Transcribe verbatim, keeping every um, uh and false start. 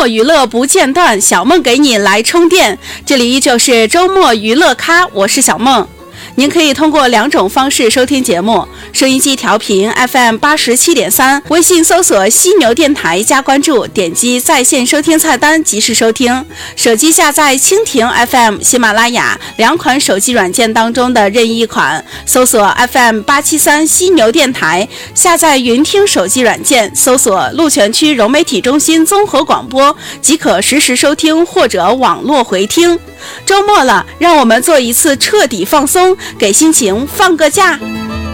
末娱乐不间断，小梦给你来充电。这里依旧是周末娱乐咖，我是小梦。您可以通过两种方式收听节目：收音机调频 F M 八十七点三，微信搜索犀牛电台加关注，点击在线收听菜单及时收听；手机下载蜻蜓 F M、喜马拉雅两款手机软件当中的任意一款，搜索 F M 八七三犀牛电台，下载云听手机软件，搜索鹿泉区融媒体中心综合广播，即可实时收听或者网络回听。周末了，让我们做一次彻底放松，给心情放个假。